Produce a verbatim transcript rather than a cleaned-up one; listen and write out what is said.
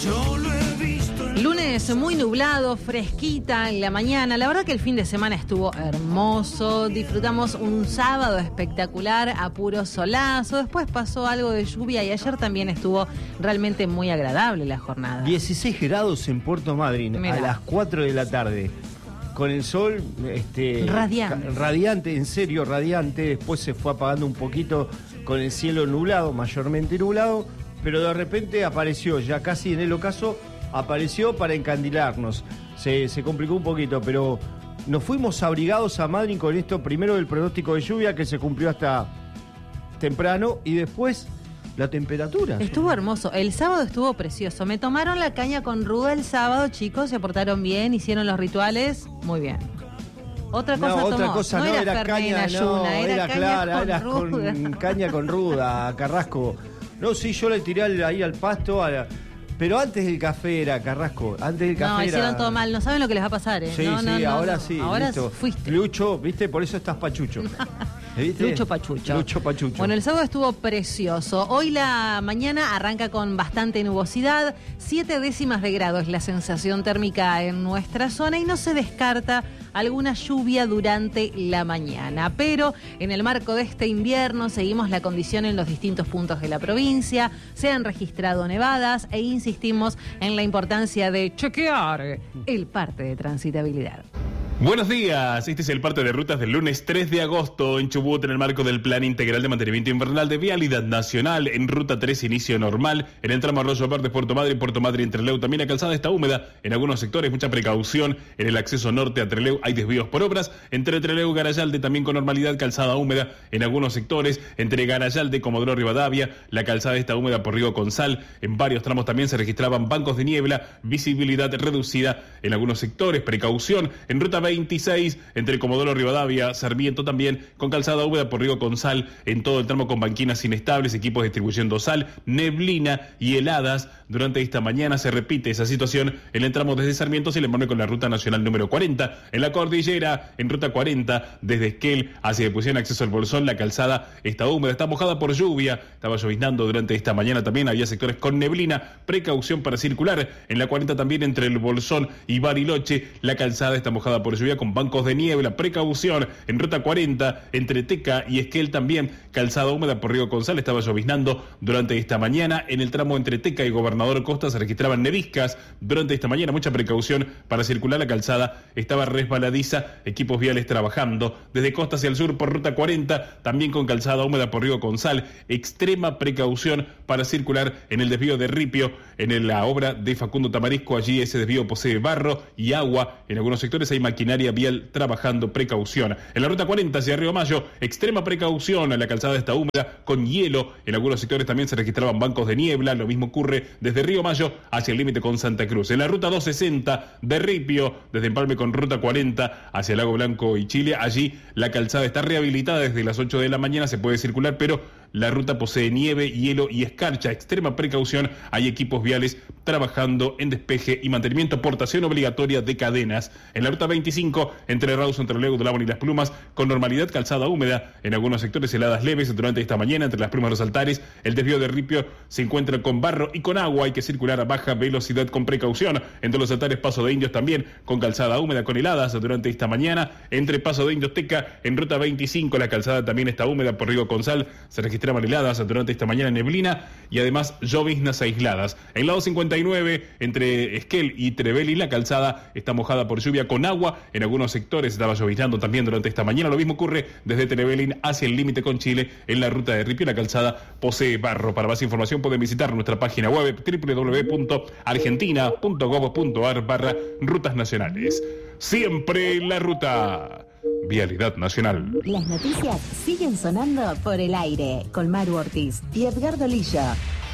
Lunes muy nublado, fresquita en la mañana. La verdad que el fin de semana estuvo hermoso. Disfrutamos un sábado espectacular a puro solazo. Después pasó algo de lluvia y ayer también estuvo realmente muy agradable la jornada. dieciséis grados en Puerto Madryn. Mirá. A las cuatro de la tarde. Con el sol este, radiante. radiante, en serio radiante. Después se fue apagando un poquito con el cielo nublado, mayormente nublado. Pero de repente apareció, ya casi en el ocaso, apareció para encandilarnos. Se, se complicó un poquito, pero nos fuimos abrigados a Madryn con esto, primero del pronóstico de lluvia que se cumplió hasta temprano y después la temperatura. Estuvo hermoso, el sábado estuvo precioso. Me tomaron la caña con ruda el sábado, chicos, se portaron bien, hicieron los rituales, muy bien. Otra cosa no, tomó. otra cosa no, no, era, era caña, ayuna, no, era, era caña clara, con era ruda. con caña con ruda, Carrasco. No, sí, yo le tiré ahí al pasto, a la... pero antes del café era, Carrasco, antes del café no, era... No, hicieron todo mal, no saben lo que les va a pasar, ¿eh? Sí, no, sí, no, no, ahora no. sí, ahora listo. fuiste. Lucho, ¿viste? Por eso estás pachucho. ¿Viste? Lucho Pachucho. Lucho Pachucho. Bueno, el sábado estuvo precioso. Hoy la mañana arranca con bastante nubosidad. Siete décimas de grado es la sensación térmica en nuestra zona y no se descarta alguna lluvia durante la mañana. Pero en el marco de este invierno seguimos la condición en los distintos puntos de la provincia. Se han registrado nevadas e insistimos en la importancia de chequear el parte de transitabilidad. Buenos días, este es el parte de rutas del lunes tres de agosto en Chubut en el marco del Plan Integral de Mantenimiento Invernal de Vialidad Nacional. En ruta tres inicio normal, en el tramo Arroyo Verde, Puerto Madryn, Puerto Madryn, Trelew. También la calzada está húmeda en algunos sectores, mucha precaución en el acceso norte a Trelew, hay desvíos por obras. Entre Trelew y Garayalde también con normalidad, calzada húmeda en algunos sectores. Entre Garayalde y Comodoro Rivadavia, la calzada está húmeda por Río Consal. En varios tramos también se registraban bancos de niebla, visibilidad reducida en algunos sectores, precaución. En ruta veintiséis, entre Comodoro Rivadavia, Sarmiento también, con calzada húmeda por Río Consal, en todo el tramo con banquinas inestables, equipos distribuyendo sal, neblina y heladas. Durante esta mañana se repite esa situación en el tramo desde Sarmiento, se le pone con la ruta nacional número cuarenta. En la cordillera, en ruta cuarenta, desde Esquel hacia Depusión, acceso al Bolsón, la calzada está húmeda, está mojada por lluvia, estaba lloviznando durante esta mañana también, había sectores con neblina, precaución para circular. En la cuarenta también entre el Bolsón y Bariloche, la calzada está mojada por lluvia con bancos de niebla, precaución. En ruta cuarenta, entre Teca y Esquel también, calzada húmeda por Río Consal, estaba lloviznando durante esta mañana. En el tramo entre Teca y Gobernador Costa se registraban neviscas durante esta mañana, mucha precaución para circular, la calzada estaba resbaladiza, equipos viales trabajando. Desde Costa hacia el sur por ruta cuarenta, también con calzada húmeda por Río Consal, extrema precaución para circular en el desvío de Ripio, en la obra de Facundo Tamarisco, allí ese desvío posee barro y agua, en algunos sectores hay maquinaria vial trabajando, precaución. En la ruta cuarenta hacia Río Mayo, extrema precaución, la calzada está húmeda con hielo, en algunos sectores también se registraban bancos de niebla, lo mismo ocurre desde Río Mayo hacia el límite con Santa Cruz. En la ruta doscientos sesenta de Ripio, desde Empalme con ruta cuarenta hacia el Lago Blanco y Chile, allí la calzada está rehabilitada desde las ocho de la mañana, se puede circular, pero la ruta posee nieve, hielo y escarcha. Extrema precaución, hay equipos viales trabajando en despeje y mantenimiento, portación obligatoria de cadenas. En la ruta veinticinco, entre Rawson, Trelew, Dolabón y Las Plumas, con normalidad, calzada húmeda, en algunos sectores heladas leves durante esta mañana, entre Las Plumas y los Altares. El desvío de Ripio se encuentra con barro y con agua, hay que circular a baja velocidad con precaución. Entre los Altares, Paso de Indios también, con calzada húmeda, con heladas durante esta mañana. Entre Paso de Indios, Teca, en ruta veinticinco, la calzada también está húmeda por Río Consal, se registra heladas durante esta mañana, neblina y además lloviznas aisladas. En lado cincuenta y nueve, entre Esquel y Trebelli, la calzada está mojada por lluvia con agua. En algunos sectores estaba lloviznando también durante esta mañana. Lo mismo ocurre desde Trebelli hacia el límite con Chile. En la ruta de Ripio, la calzada posee barro. Para más información pueden visitar nuestra página web doble u doble u doble u punto argentina punto gob punto ar barra rutas nacionales. Siempre la ruta. Vialidad Nacional. Las noticias siguen sonando por el aire con Maru Ortiz y Edgardo Lillo.